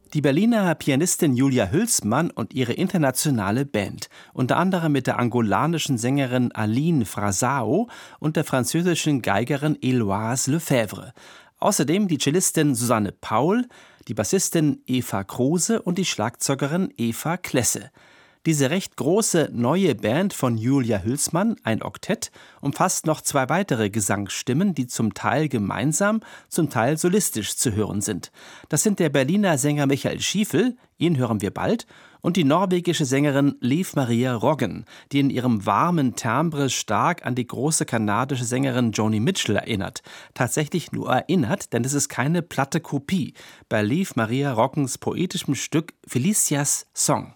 Die Berliner Pianistin Julia Hülsmann und ihre internationale Band, unter anderem mit der angolanischen Sängerin Aline Frazao und der französischen Geigerin Héloïse Lefebvre. Außerdem die Cellistin Susanne Paul, die Bassistin Eva Kruse und die Schlagzeugerin Eva Klesse. Diese recht große neue Band von Julia Hülsmann, ein Oktett, umfasst noch 2 weitere Gesangsstimmen, die zum Teil gemeinsam, zum Teil solistisch zu hören sind. Das sind der Berliner Sänger Michael Schiefel, ihn hören wir bald, und die norwegische Sängerin Liv Maria Roggen, die in ihrem warmen Timbre stark an die große kanadische Sängerin Joni Mitchell erinnert. Tatsächlich nur erinnert, denn es ist keine platte Kopie bei Liv Maria Roggens poetischem Stück Felicias Song.